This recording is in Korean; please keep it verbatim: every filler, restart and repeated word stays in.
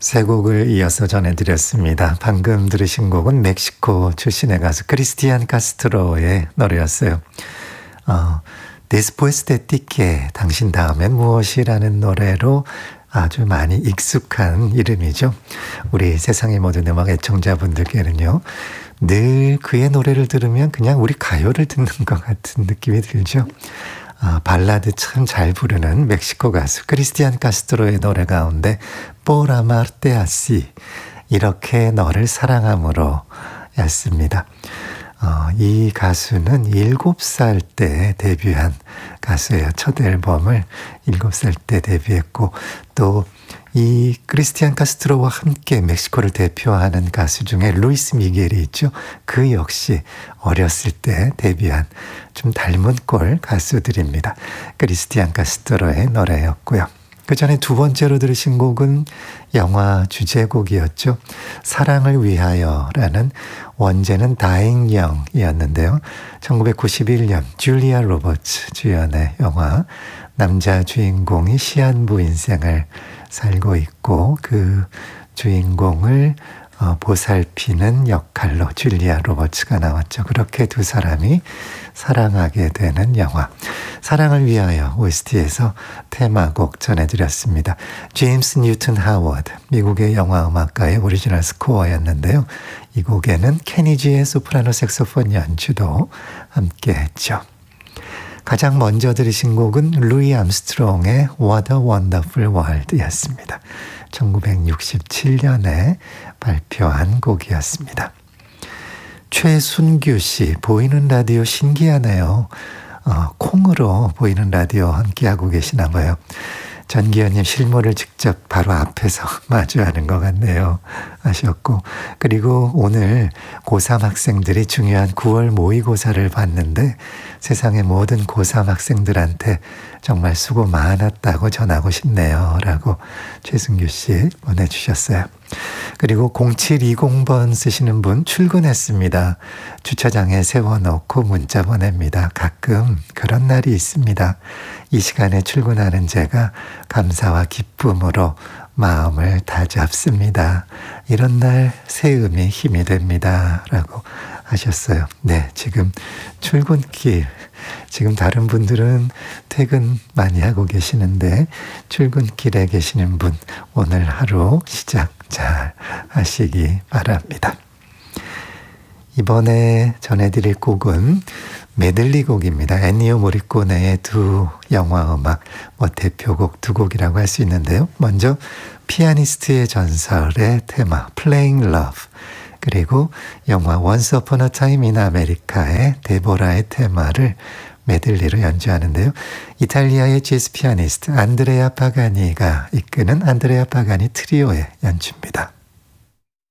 세 곡을 이어서 전해드렸습니다. 방금 들으신 곡은 멕시코 출신의 가수 크리스티안 카스트로의 노래였어요. 어, Después de ti que, 당신 다음엔 무엇이라는 노래로 아주 많이 익숙한 이름이죠. 우리 세상의 모든 음악 애청자분들께는요. 늘 그의 노래를 들으면 그냥 우리 가요를 듣는 것 같은 느낌이 들죠. 아, 발라드 참 잘 부르는 멕시코 가수 크리스티안 카스트로의 노래 가운데 Por amarte así, 이렇게 너를 사랑함으로 였습니다. 어, 이 가수는 일곱 살 때 데뷔한 가수예요. 첫 앨범을 일곱 살 때 데뷔했고 또 이 크리스티안 카스트로와 함께 멕시코를 대표하는 가수 중에 루이스 미겔이 있죠. 그 역시 어렸을 때 데뷔한 좀 닮은 꼴 가수들입니다. 크리스티안 카스트로의 노래였고요. 그 전에 두 번째로 들으신 곡은 영화 주제곡이었죠. 사랑을 위하여라는 원제는 다잉영이었는데요. 천구백구십일 년 줄리아 로버츠 주연의 영화, 남자 주인공이 시한부 인생을 살고 있고 그 주인공을 어, 보살피는 역할로 줄리아 로버츠가 나왔죠. 그렇게 두 사람이 사랑하게 되는 영화 사랑을 위하여 오에스티에서 테마곡 전해드렸습니다. 제임스 뉴튼 하워드, 미국의 영화음악가의 오리지널 스코어였는데요. 이 곡에는 케니지의 소프라노 색소폰 연주도 함께했죠. 가장 먼저 들으신 곡은 루이 암스트롱의 What a Wonderful World였습니다. 천구백육십칠 년에 발표한 곡이었습니다. 최순규 씨, 보이는 라디오 신기하네요. 어, 콩으로 보이는 라디오 함께하고 계시나 봐요. 전기현님 실물을 직접 바로 앞에서 마주하는 것 같네요 하셨고, 그리고 오늘 고삼 학생들이 중요한 구월 모의고사를 봤는데 세상의 모든 고삼 학생들한테 정말 수고 많았다고 전하고 싶네요 라고 최승규 씨 보내주셨어요. 그리고 공칠이공 번 쓰시는 분, 출근했습니다. 주차장에 세워놓고 문자 보냅니다. 가끔 그런 날이 있습니다. 이 시간에 출근하는 제가 감사와 기쁨으로 마음을 다잡습니다. 이런 날 새음이 힘이 됩니다 라고 하셨어요. 네, 지금 출근길, 지금 다른 분들은 퇴근 많이 하고 계시는데 출근길에 계시는 분, 오늘 하루 시작 잘 하시기 바랍니다. 이번에 전해드릴 곡은 메들리 곡입니다. 엔니오 모리코네의 두 영화음악, 뭐 대표곡 두 곡이라고 할 수 있는데요. 먼저 피아니스트의 전설의 테마 Playing Love, 그리고 영화 Once Upon a Time in America의 데보라의 테마를 메들리로 연주하는데요. 이탈리아의 재즈 피아니스트 안드레아 파가니가 이끄는 안드레아 파가니 트리오의 연주입니다.